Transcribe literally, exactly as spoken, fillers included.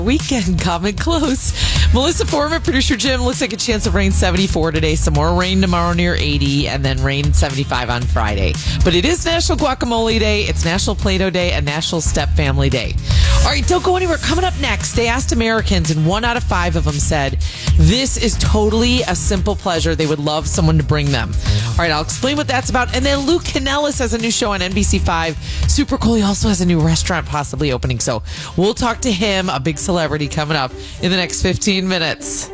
Weekend coming close. Melissa Foreman, producer Jim, looks like a chance of rain seventy-four today. Some more rain tomorrow near eighty, and then rain seventy-five on Friday. But it is National Guacamole Day, it's National Play-Doh Day, and National Step Family Day. All right, don't go anywhere. Coming up next, they asked Americans, and one out of five of them said this is totally a simple pleasure. They would love someone to bring them. All right, I'll explain what that's about. And then Luke Canellis has a new show on N B C five. Super cool. He also has a new restaurant possibly opening. So we'll talk to him, a big celebrity, coming up in the next fifteen minutes.